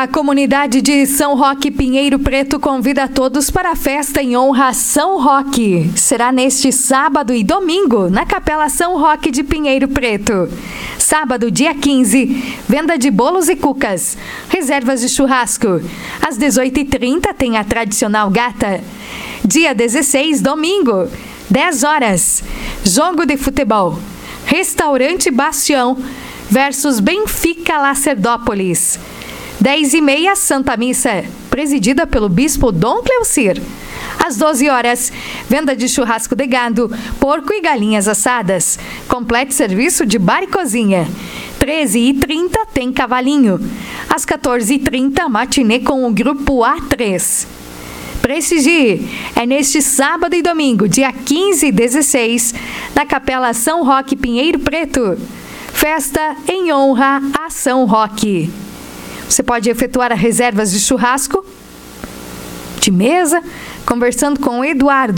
A comunidade de São Roque Pinheiro Preto convida a todos para a festa em honra a São Roque. Será neste sábado e domingo, na Capela São Roque de Pinheiro Preto. Sábado, dia 15, venda de bolos e cucas, reservas de churrasco. Às 18h30 tem a tradicional gata. Dia 16, domingo, 10 horas, jogo de futebol. Restaurante Bastião versus Benfica Lacerdópolis. 10h30, Santa Missa, presidida pelo Bispo Dom Cleucir. Às 12 horas, venda de churrasco de gado, porco e galinhas assadas. Completo serviço de bar e cozinha. 13h30, tem cavalinho. Às 14h30, matinê com o grupo A3. Prestigie! É neste sábado e domingo, dia 15 e 16, na Capela São Roque Pinheiro Preto. Festa em honra a São Roque. Você pode efetuar as reservas de churrasco, de mesa, conversando com o Eduardo.